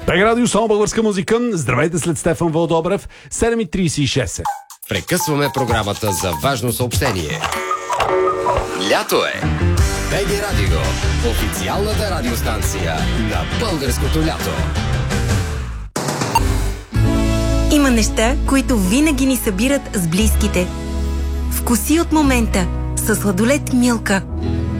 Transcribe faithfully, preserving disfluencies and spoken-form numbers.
Бег Радио, само българска музика. Здравейте след Стефан Вълдобрев. седем и трийсет и шест. Прекъсваме програмата за важно съобщение. Лято е! Бег Радио, официалната радиостанция на българското лято. Има неща, които винаги ни събират с близките. Вкуси от момента със сладолед Милка.